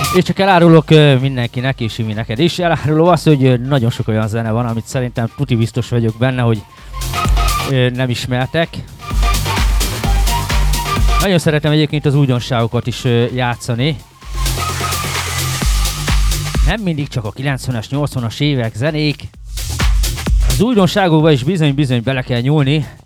És csak elárulok mindenkinek, és Imi neked is, elárulom azt, hogy nagyon sok olyan zene van, amit szerintem tuti biztos vagyok benne, hogy nem ismertek. Nagyon szeretem egyébként az újdonságokat is játszani. Nem mindig csak a 90-es, 80-as évek zenék. Az újdonságokba is bizony-bizony bele kell nyúlni.